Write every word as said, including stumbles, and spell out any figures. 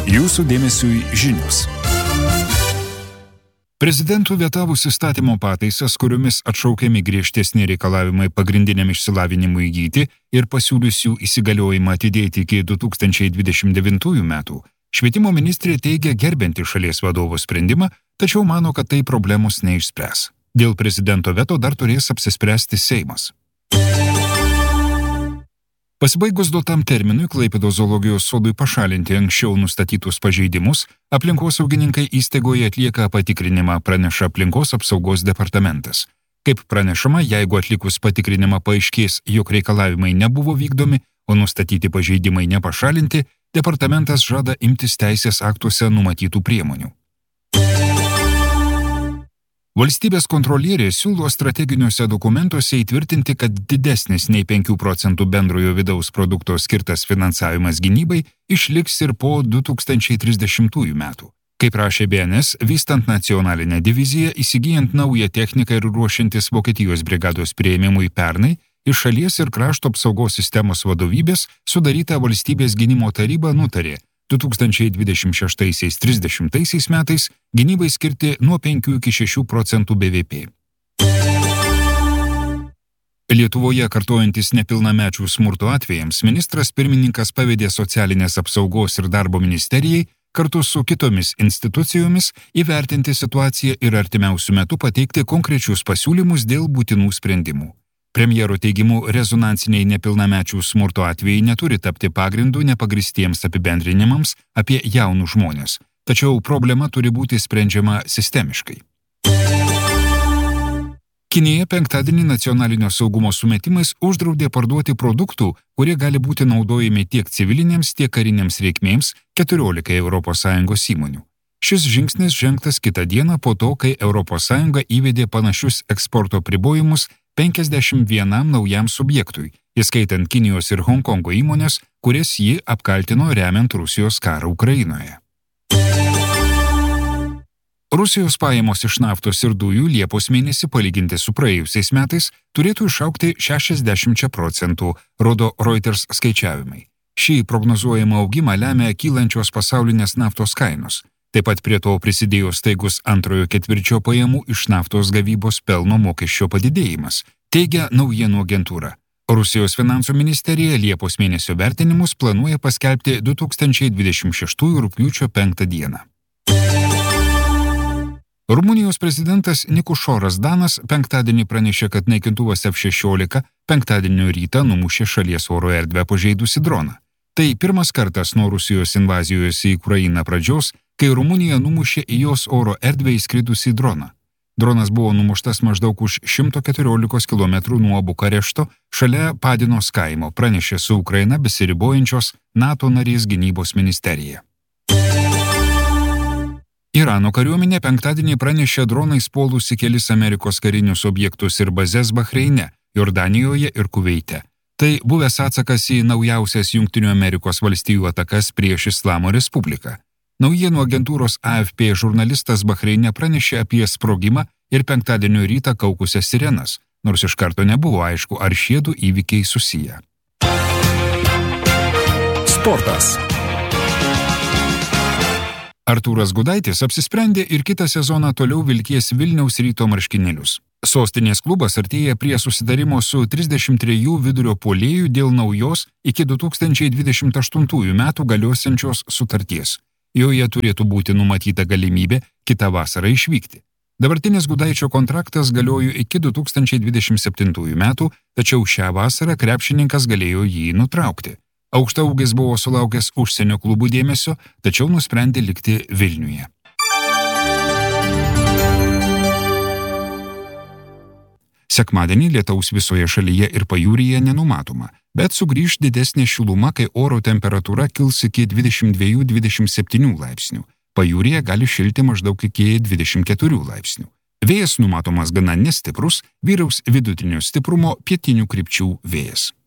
Jūsų dėmesiui žinios. Prezidentų vetavus įstatymo pataisas, kuriomis atšaukiami griežtesni reikalavimai pagrindiniam išsilavinimui įgyti ir pasiūlius jų įsigaliojimą atidėti iki du tūkstančiai dvidešimt devintųjų metų, švietimo ministrė teigia gerbianti šalies vadovo sprendimą, tačiau mano, kad tai problemos neišspręs. Dėl prezidento veto dar turės apsispręsti Seimas. Pasibaigus duotam terminui Klaipėdos zoologijos sodui pašalinti anksčiau nustatytus pažeidimus, aplinkosaugininkai įstaigoje atlieka patikrinimą, praneša aplinkos apsaugos departamentas. Kaip pranešama, jeigu atlikus patikrinimą paaiškės, jog reikalavimai nebuvo vykdomi, o nustatyti pažeidimai nepašalinti, departamentas žada imtis teisės aktuose numatytų priemonių. Valstybės kontrolierė siūlo strateginiuose dokumentuose įtvirtinti, kad didesnis nei penkių procentų bendrojo vidaus produkto skirtas finansavimas gynybai išliks ir po du tūkstančiai trisdešimtųjų metų. Kaip rašė B N S, vystant nacionalinę diviziją, įsigyjant naują techniką ir ruošiantis Vokietijos brigados priėmimui pernai, iš šalies ir krašto apsaugos sistemos vadovybės sudaryta valstybės gynimo taryba nutarė du tūkstančiai dvidešimt šeštaisiais - trisdešimtaisiais metais gynybai skirti nuo penkių iki šešių procentų B V P. Lietuvoje kartojantis nepilnamečių smurto atvejams, ministras pirmininkas pavedė socialinės apsaugos ir darbo ministerijai kartu su kitomis institucijomis įvertinti situaciją ir artimiausiu metu pateikti konkrečius pasiūlymus dėl būtinų sprendimų. Premjero teigimu, rezonansiniai nepilnamečių smurto atvejai neturi tapti pagrindu nepagristiems apibendrinimams apie jaunus žmonės, tačiau problema turi būti sprendžiama sistemiškai. Kinija penktadienį nacionalinio saugumo sumetimais uždraudė parduoti produktų, kurie gali būti naudojami tiek civilinėms, tiek karinėms reikmėms keturiolikai Europos Sąjungos įmonių. Šis žingsnis žengtas kitą dieną po to, kai Europos Sąjunga įvedė panašius eksporto pribojimus penkiasdešimt vienam naujam subjektui, įskaitant Kinijos ir Honkongo įmonės, kurias ji apkaltino remiant Rusijos karą Ukrainoje. Rusijos pajamos iš naftos ir dujų Liepos mėnesį palyginti su praėjusiais metais turėtų išaugti šešiasdešimčia procentų, rodo Reuters skaičiavimai. Šį prognozuojamą augimą lemia kylančios pasaulinės naftos kainos. Taip pat prie to prisidėjo staigus antrojo ketvirčio pajamų iš naftos gavybos pelno mokesčio padidėjimas, teigia naujienų agentūra. Rusijos finansų ministerija Liepos mėnesio vertinimus planuoja paskelbti du tūkstančiai dvidešimt šeštųjų rugpjūčio penktą dieną. Rumunijos prezidentas Nikušoras Danas penktadienį pranešė, kad naikintuvas F šešiolika penktadienio rytą numušė šalies oro erdvę pažeidusi droną. Tai pirmas kartas nuo Rusijos invazijos į Ukrainą pradžios, kai Rumunija numušė į jos oro erdvę įskridusį droną. Dronas buvo numuštas maždaug už šimto keturiolikos kilometrų nuo Bukarešto, šalia Padinos kaimo, pranešė su Ukraina besiribojančios NATO narės gynybos ministerija. Irano kariuomenė penktadienį pranešė dronais puolusi kelis Amerikos karinius objektus ir bazes Bahreine, Jordanijoje ir Kuveite. Tai buvęs atsakas į naujausias Jungtinių Amerikos valstijų atakas prieš Islamo Respubliką. Naujienų agentūros A F P žurnalistas Bahreine pranešė apie sprogimą ir penktadienio rytą kaukusias sirenas, nors iš karto nebuvo aišku, ar šie du įvykiai susiję. Sportas. Artūras Gudaitis apsisprendė ir kitą sezoną toliau vilkės Vilniaus Ryto marškinėlius. Sostinės klubas artėja prie susitarimo su trisdešimt trejų vidurio puolėjų dėl naujos iki du tūkstančiai dvidešimt aštuntųjų metų galiosiančios sutarties. Joje turėtų būti numatyta galimybė kitą vasarą išvykti. Dabartinis Gudaičio kontraktas galiojo iki du tūkstančiai dvidešimt septintųjų metų, tačiau šią vasarą krepšininkas galėjo jį nutraukti. Aukštaūgis buvo sulaukęs užsienio klubų dėmesio, tačiau nusprendė likti Vilniuje. Sekmadienį lietaus visoje šalyje ir pajūryje nenumatoma, bet sugrįš didesnė šiluma, kai oro temperatūra kils iki dvidešimt dviejų iki dvidešimt septynių laipsnių. Pajūryje gali šilti maždaug iki dvidešimt keturių laipsnių. Vėjas numatomas gana nestiprus, vyraus vidutinio stiprumo pietinių krypčių vėjas.